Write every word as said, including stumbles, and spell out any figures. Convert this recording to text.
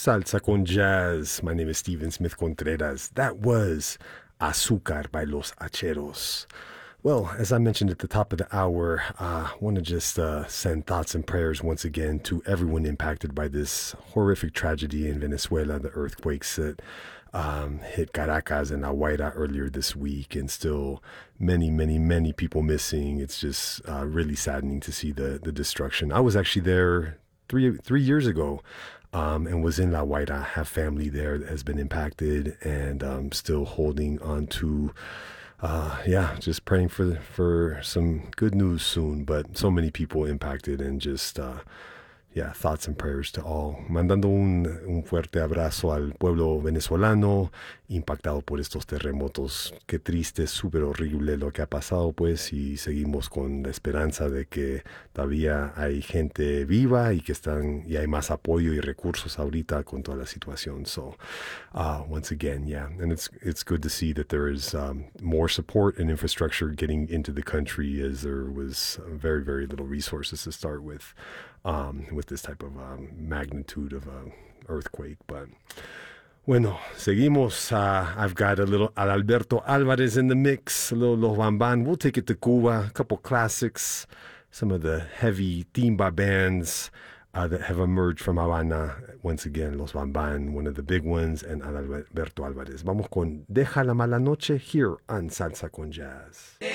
Salsa con Jazz. My name is Steven Smith Contreras. That was Azúcar by Los Hacheros. Well, as I mentioned at the top of the hour, I uh, want to just uh, send thoughts and prayers once again to everyone impacted by this horrific tragedy in Venezuela, the earthquakes that um, hit Caracas and La Guaira earlier this week, and still many, many, many people missing. It's just uh, really saddening to see the, the destruction. I was actually there three three years ago um, and was in La Guaira, have family there that has been impacted, and um, still holding on to Uh, yeah, just praying for for some good news soon, but so many people impacted, and just, uh, yeah, thoughts and prayers to all. Mandando un, un fuerte abrazo al pueblo venezolano impactado por estos terremotos. Qué triste, súper horrible lo que ha pasado, pues, y seguimos con la esperanza de que todavía hay gente viva y que están, y hay más apoyo y recursos ahorita con toda la situación. So, uh, once again, yeah, and it's it's good to see that there is um, more support and infrastructure getting into the country, as there was very, very little resources to start with. Um, with this type of um, magnitude of a earthquake. But bueno, seguimos. Uh, I've got a little Alberto Alvarez in the mix, a little Los Bamban. We'll take it to Cuba, a couple classics, some of the heavy timba bands uh, that have emerged from Havana. Once again, Los Bamban, one of the big ones, and Alberto Alvarez. Vamos con Deja la Mala Noche here on Salsa con Jazz.